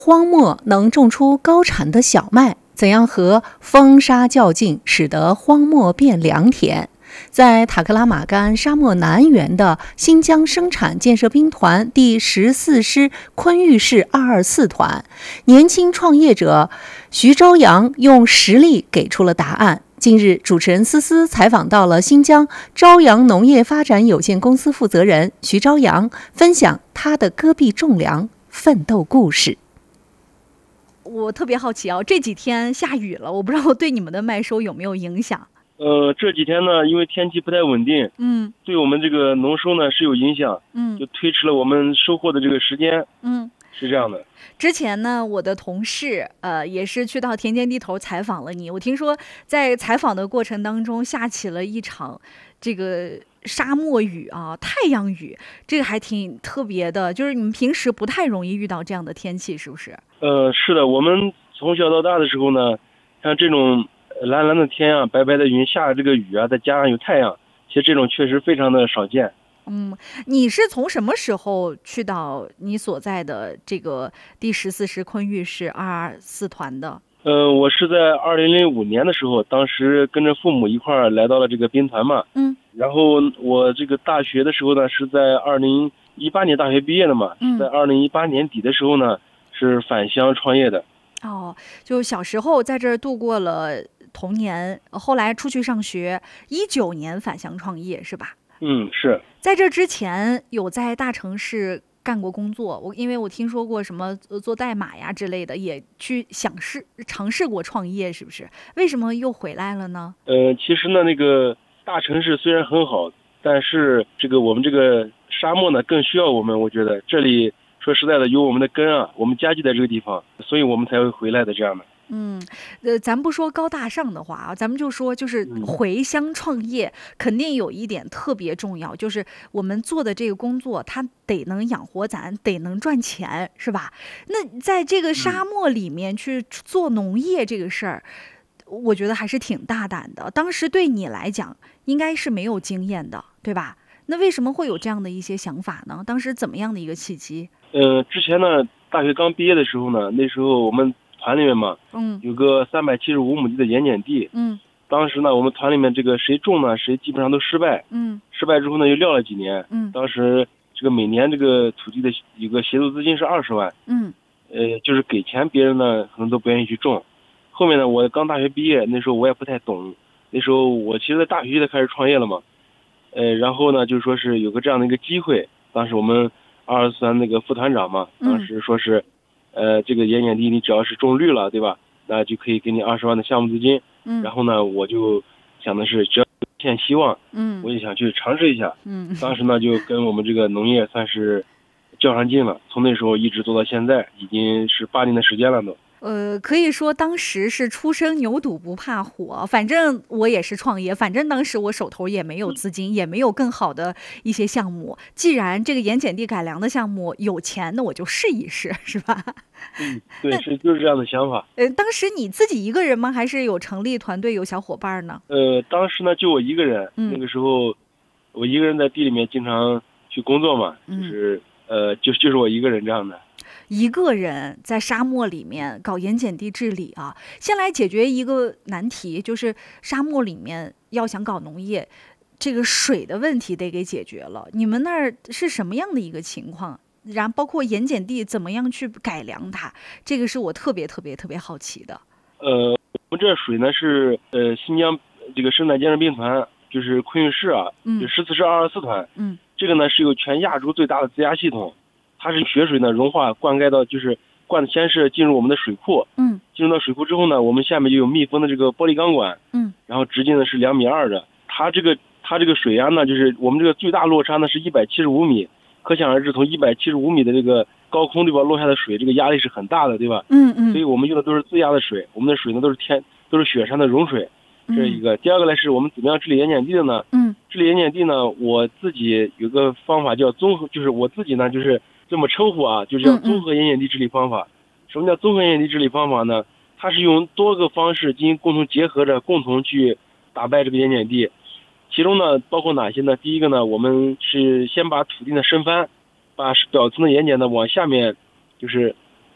荒漠能种出高产的小麦，怎样和风沙较劲，使得荒漠变良田？在塔克拉玛干沙漠南缘的新疆生产建设兵团第14师昆玉市224团，年轻创业者徐朝阳用实力给出了答案。近日，主持人思思采访到了新疆朝阳农业发展有限公司负责人徐朝阳，分享他的戈壁种粮奋斗故事。 我特别好奇啊，这几天下雨了，我不知道对你们的麦收有没有影响？ 这几天呢，因为天气不太稳定，对我们这个农收呢是有影响，就推迟了我们收获的这个时间，是这样的。 之前呢，我的同事也是去到田间地头采访了你，我听说在采访的过程当中下起了一场这个沙漠雨啊，太阳雨，这个还挺特别的，就是你们平时不太容易遇到这样的天气，是不是？ 是的，我们从小到大的时候呢，像这种蓝蓝的天啊，白白的云，下这个雨啊，再加上有太阳，其实这种确实非常的少见。 你是从什么时候去到你所在的这个第14师昆玉市224团的？ 我是在2005年的时候，当时跟着父母一块儿来到了这个兵团嘛。然后我这个大学的时候呢，是在2018年大学毕业的嘛。在2018年底的时候呢，是返乡创业的。 就小时候在这儿度过了童年，后来出去上学，19年返乡创业是吧？ 是。 在这之前有在大城市干过工作，因为我听说过什么做代码呀之类的，也去尝试过创业，是不是？为什么又回来了呢？ 其实呢，那个大城市虽然很好，但是我们这个沙漠呢更需要我们。我觉得这里说实在的有我们的根啊，我们家就在这个地方，所以我们才会回来的这样的。 咱不说高大上的话啊，咱们就说就是回乡创业，肯定有一点特别重要，就是我们做的这个工作，它得能养活咱，得能赚钱，是吧？那在这个沙漠里面去做农业这个事儿，我觉得还是挺大胆的。当时对你来讲，应该是没有经验的，对吧？那为什么会有这样的一些想法呢？当时怎么样的一个契机？ 之前呢，大学刚毕业的时候呢，那时候我们团里面嘛，有个375亩地的盐碱地，当时呢，我们团里面这个谁种呢，谁基本上都失败，失败之后呢，又撂了几年，当时这个每年这个土地的有个协助资金是20万，就是给钱别人呢，可能都不愿意去种。后面呢，我刚大学毕业，那时候我也不太懂，那时候我其实在大学就开始创业了嘛，然后呢，就是说是有个这样的一个机会，当时我们224团那个副团长嘛，当时说是。这个盐碱地你只要是种绿了，对吧？那就可以给你20万的项目资金。然后呢，我就想的是只要有一线希望，我就想去尝试一下。当时呢，就跟我们这个农业算是较上劲了。从那时候一直做到现在，已经是8年的时间了都。 可以说当时是初生牛犊不怕虎，反正我也是创业，反正当时我手头也没有资金，也没有更好的一些项目。既然这个盐碱地改良的项目有钱，那我就试一试，是吧？ 对，就是这样的想法。 当时你自己一个人吗？还是有成立团队有小伙伴呢？ 当时呢就我一个人，那个时候我一个人在地里面经常去工作嘛，就是我一个人这样的。 一个人在沙漠里面搞盐碱地治理啊，先来解决一个难题，就是沙漠里面要想搞农业，这个水的问题得给解决了。你们那儿是什么样的一个情况？然后包括盐碱地怎么样去改良它，这个是我特别好奇的。 我们这水呢是新疆这个生产建设兵团，就是昆玉市啊，就14师224团，这个呢是有全亚洲最大的自压系统。它是雪水呢融化灌溉到，就是先是进入我们的水库，进入到水库之后呢，我们下面就有密封的这个玻璃钢管，然后直径呢是2.2米的。它这个水压呢，就是我们这个最大落差呢是175米，可想而知，从175米的这个高空对吧落下的水，这个压力是很大的，对吧？所以我们用的都是自压的水，我们的水呢都是雪山的融水，这是一个。第二个呢是我们怎么样治理盐碱地的呢？治理盐碱地呢，我自己有个方法叫综合，就是我自己呢就是这么称呼啊，就是叫综合盐碱地治理方法。什么叫综合盐碱地治理方法呢？它是用多个方式进行共同结合着，共同去打败这个盐碱地。其中呢，包括哪些呢？第一个呢，我们是先把土地呢深翻，把表层的盐碱呢往下面就是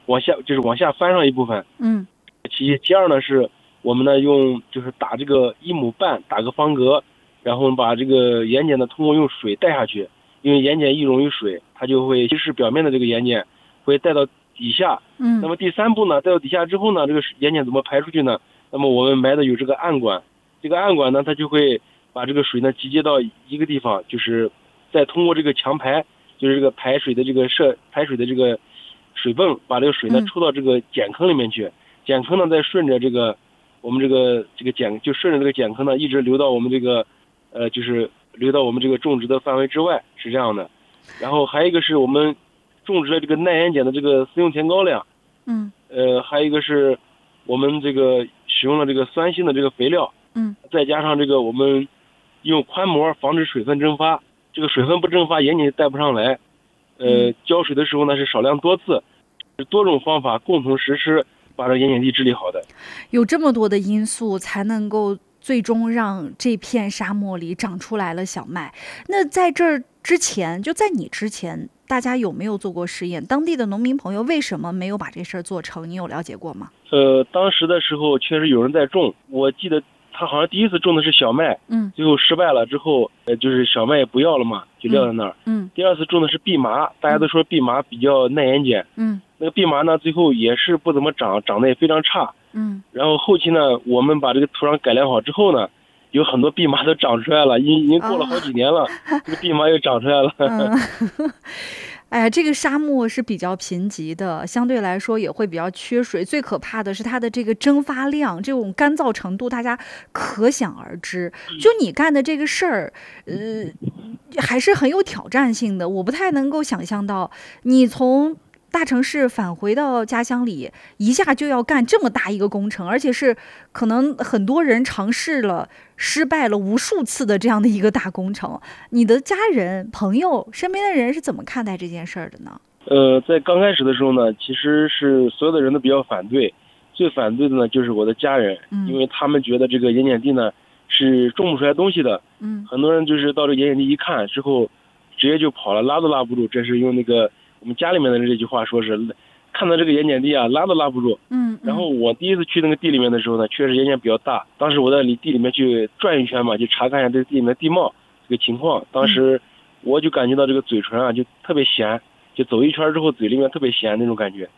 往下翻上一部分。其一，其二呢是我们呢用就是打这个1亩半打个方格，然后把这个盐碱呢通过用水带下去，因为盐碱易溶于水，它就会稀释表面的这个盐碱，会带到底下。那么第3步呢，带到底下之后呢，这个盐碱怎么排出去呢？那么我们埋的有这个暗管，这个暗管呢，它就会把这个水呢集结到一个地方，就是再通过这个强排，就是这个排水的这个水泵，把这个水呢抽到这个碱坑里面去，碱坑呢再顺着这个我们这个碱，就顺着这个碱坑呢一直流到我们这个就是流到我们这个种植的范围之外，是这样的。然后还有一个是我们种植的这个耐盐碱的这个饲用田高粱，还有一个是我们这个使用了这个酸性的这个肥料，再加上这个我们用宽膜防止水分蒸发，这个水分不蒸发，盐碱带不上来。浇水的时候呢是少量多次，是多种方法共同实施，把这盐碱地治理好的。 有这么多的因素才能够最终让这片沙漠里长出来了小麦。那在这之前，就在你之前，大家有没有做过实验？当地的农民朋友为什么没有把这事儿做成？你有了解过吗？ 当时的时候确实有人在种，我记得他好像第一次种的是小麦，最后失败了之后，就是小麦也不要了嘛，就撂在那儿。第二次种的是蓖麻，大家都说蓖麻比较耐盐碱，那个蓖麻呢，最后也是不怎么长，长得也非常差。然后后期呢，我们把这个土壤改良好之后呢，有很多蓖麻都长出来了，已经过了好几年了，这个蓖麻又长出来了。 哎呀，这个沙漠是比较贫瘠的，相对来说也会比较缺水。最可怕的是它的这个蒸发量，这种干燥程度，大家可想而知。就你干的这个事儿，还是很有挑战性的。我不太能够想象到你从大城市返回到家乡里，一下就要干这么大一个工程，而且是可能很多人尝试了、失败了无数次的这样的一个大工程。你的家人、朋友、身边的人是怎么看待这件事儿的呢？ 在刚开始的时候呢，其实是所有的人都比较反对，最反对的呢就是我的家人，因为他们觉得这个盐碱地呢是种不出来东西的。很多人就是到这个盐碱地一看之后，直接就跑了，拉都拉不住。这是用那个我们家里面的这句话说是，看到这个盐碱地啊，拉都拉不住。然后我第一次去那个地里面的时候呢，确实盐碱比较大。当时我在地里面去转一圈嘛，就查看一下这个地里面的地貌这个情况。当时我就感觉到这个嘴唇啊，就特别咸，就走一圈之后嘴里面特别咸那种感觉。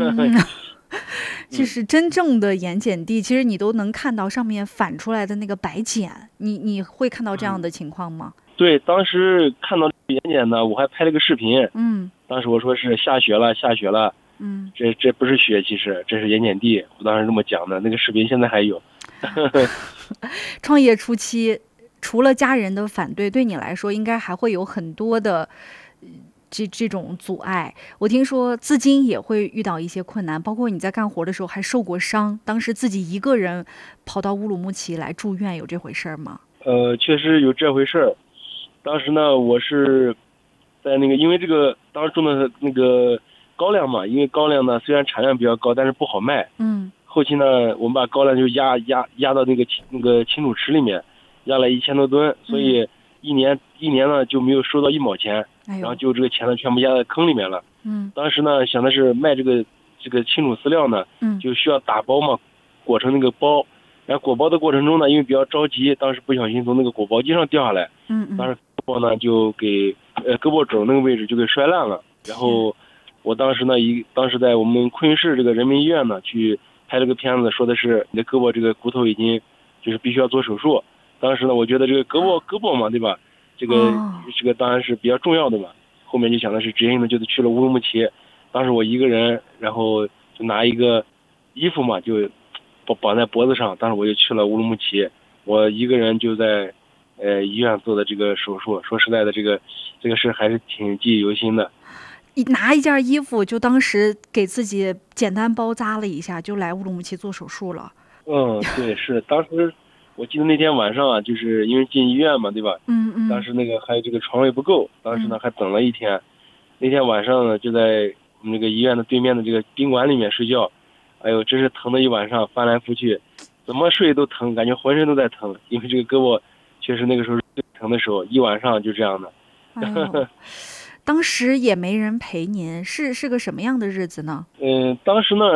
就是真正的盐碱地，其实你都能看到上面反出来的那个白碱。你会看到这样的情况吗？ 对，当时看到盐碱呢，我还拍了个视频。当时我说是下雪了，下雪了。这不是雪，其实这是盐碱地，我当时这么讲的。那个视频现在还有。 创业初期，除了家人的反对，对你来说应该还会有很多的这种阻碍。我听说资金也会遇到一些困难，包括你在干活的时候还受过伤，当时自己一个人跑到乌鲁木齐来住院，有这回事吗？ 确实有这回事儿。当时呢，我是在那个，因为这个当时种的那个高粱嘛，因为高粱呢虽然产量比较高，但是不好卖。后期呢，我们把高粱就压到那个清土池里面，压了1000多吨，所以一年呢就没有收到1毛钱，然后就这个钱呢全部压在坑里面了。当时呢想的是卖这个清土饲料呢，就需要打包嘛，裹成那个包。然后裹包的过程中呢，因为比较着急，当时不小心从那个裹包机上掉下来。当时胳膊呢就给胳膊肘那个位置就给摔烂了。然后我当时呢当时在我们昆明市这个人民医院呢去拍了个片子，说的是你的胳膊这个骨头已经就是必须要做手术。当时呢我觉得这个胳膊嘛，对吧，这个当然是比较重要的嘛。后面就想的是直接呢就去了乌鲁木齐。当时我一个人，然后就拿一个衣服嘛，就绑在脖子上。当时我就去了乌鲁木齐，我一个人就在医院做的这个手术。说实在的，这个事还是挺记忆犹新的。 拿一件衣服就当时给自己简单包扎了一下，就来乌鲁木齐做手术了。 对，是当时我记得那天晚上啊，就是因为进医院嘛，对吧？当时那个还有这个床位不够，当时呢还等了一天。那天晚上呢就在我们这个医院的对面的这个宾馆里面睡觉。哎呦，真是疼的一晚上，翻来覆去，怎么睡都疼，感觉浑身都在疼。因为这个胳膊确实那个时候最疼的时候，一晚上就这样的。 当时也没人陪您，是个什么样的日子呢？ 当时呢，